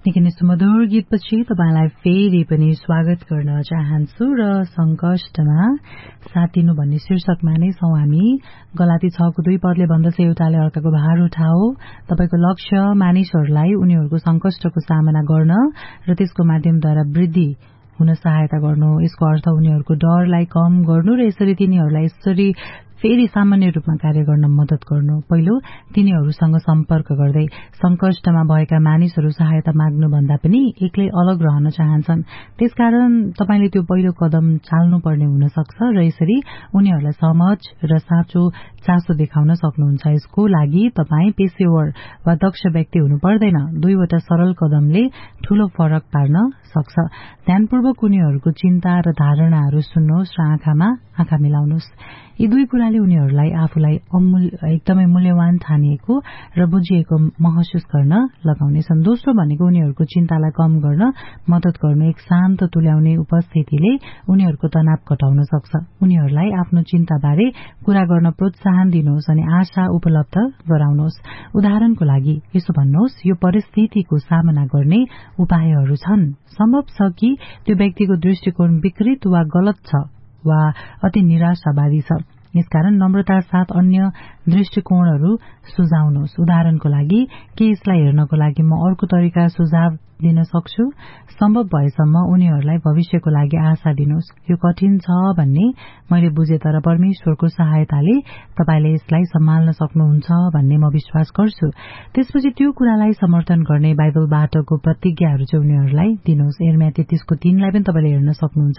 निकै नै सुमधुर गीतपछि तपाईलाई फेरि पनि स्वागत गर्न चाहन्छु र संकष्टमा साथ दिनु भन्ने शीर्षकमा नै छौं हामी। गलाती 6:2 पदले भन्दछ, एउटाले अर्काको भार उठाओ। तपाईको लक्ष्य मानिसहरूलाई उनीहरूको संकष्टको सामना गर्न र त्यसको माध्यमद्वारा वृद्धि हुन सहायता गर्नु। यसको अर्थ उनीहरूको डरलाई कम गर्नु र यसरी तिनीहरूलाई यसरी फेरि सामान्य रूपमा कार्य गर्न मद्दत गर्नु। पहिलो, तिनीहरूसँग सम्पर्क गर्दै। संकष्टमा भएका मानिसहरू सहायता माग्नु भन्दा पनि एक्लै अलग रहन चाहन्छन्। त्यसकारण तपाईले त्यो पहिलो कदम चाल्नुपर्ने हुन सक्छ र यसरी उनीहरूलाई समझ र साँचो चासो देखाउन सक्नुहुन्छ। यसको लागि तपाई पेशेवर वा दक्ष व्यक्ति हुनु पर्दैन। दुईवटा सरल कदमले ठूलो फरक पार्न सक्छ। ध्यानपूर्वक उनीहरूको चिन्ता र धारणाहरू सुन्नुहोस् र आँखामा आँखा मिलाउनुहोस्। यी दुई कुराले उनीहरूलाई आफूलाई एकदमै मूल्यवान ठानिएको र बुझिएको महसुस गर्न लगाउनेछन्। दोस्रो भनेको उनीहरूको चिन्तालाई कम गर्न मद्दत गर्नु। एक शान्त तुल्याउने उपस्थितिले उनीहरूको तनाव घटाउन सक्छ। उनीहरूलाई आफ्नो चिन्ताबारे कुरा गर्न प्रोत्साहन दिनुहोस् अनि आशा उपलब्ध गराउनुहोस्। उदाहरणको लागि यसो भन्नुहोस्, यो परिस्थितिको सामना गर्ने उपायहरू छन्। सम्भव छ कि त्यो व्यक्तिको दृष्टिकोण विकृत वा गलत छ वा अति निराशावादी छ। यसकारण नम्रता साथ अन्य दृष्टिकोणहरू सुझाउनुहोस्। उदाहरणको लागि, के यसलाई हेर्नको लागि म अर्को तरिका सुझाव दिन सक्छु? सम्भव भएसम्म उनीहरूलाई भविष्यको लागि आशा दिनुहोस्। यो कठिन छ भन्ने मैले बुझे, तर परमेश्वरको सहायताले तपाईले यसलाई सम्हाल्न सक्नुहुन्छ भन्ने म विश्वास गर्छु। त्यसपछि त्यो कुरालाई समर्थन गर्ने बाइबलबाटको प्रतिज्ञाहरू चाहिँ उनीहरूलाई दिनुहोस्। यिर्मया 33:3 लाई पनि तपाईले हेर्न सक्नुहुन्छ।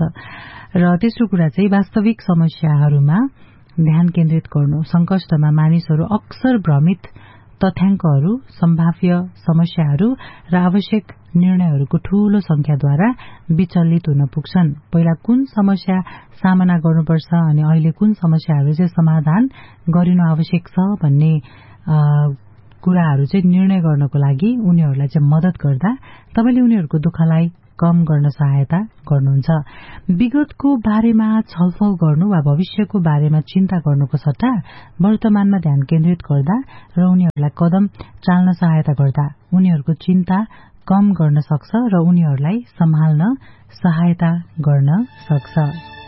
र तेस्रो कुरा चाहिँ वास्तविक समस्याहरूमा ध्यान केन्द्रित गर्नु। संकष्टमा मानिसहरू अक्सर भ्रमित तथ्याङ्कहरू, सम्भाव्य समस्याहरू र आवश्यक निर्णयहरूको ठूलो संख्याद्वारा विचलित हुन पुग्छन्। पहिला कुन समस्या सामना गर्नुपर्छ अनि अहिले कुन समस्याहरू चाहिँ समाधान गरिनु आवश्यक छ भन्ने कुराहरू चाहिँ निर्णय गर्नको लागि उनीहरूलाई चाहिँ मद्दत गर्दा तपाईले उनीहरूको दुःखलाई कम गर्न सहायता गर्नुहुन्छ। विगतको बारेमा छलफल गर्नु वा भविष्यको बारेमा चिन्ता गर्नुको सट्टा वर्तमानमा ध्यान केन्द्रित गर्दा र उनीहरूलाई कदम चाल्न सहायता गर्दा उनीहरूको चिन्ता कम गर्न सक्छ र उनीहरूलाई सम्हाल्न सहायता गर्न सक्छ।